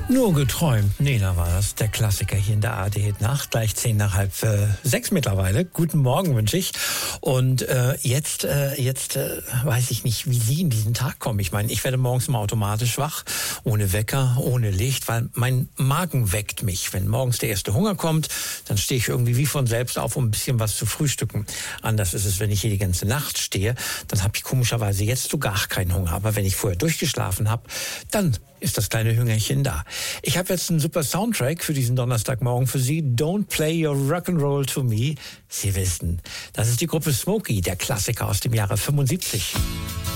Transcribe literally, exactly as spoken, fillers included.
Nur geträumt. Nena war das, der Klassiker hier in der A R D-Nacht. Gleich zehn nach halb äh, sechs mittlerweile. Guten Morgen wünsche ich. Und äh, jetzt, äh, jetzt äh, weiß ich nicht, wie Sie in diesen Tag kommen. Ich meine, ich werde morgens immer automatisch wach, ohne Wecker, ohne Licht, weil mein Magen weckt mich. Wenn morgens der erste Hunger kommt, dann stehe ich irgendwie wie von selbst auf, um ein bisschen was zu frühstücken. Anders ist es, wenn ich hier die ganze Nacht stehe. Dann habe ich komischerweise jetzt so gar keinen Hunger. Aber wenn ich vorher durchgeschlafen habe, dann ist das kleine Hüngerchen da. Ich habe jetzt einen super Soundtrack für diesen Donnerstagmorgen für Sie. Don't Play Your Rock'n'Roll to Me. Sie wissen, das ist die Gruppe Smokey, der Klassiker aus dem Jahre fünfundsiebzig.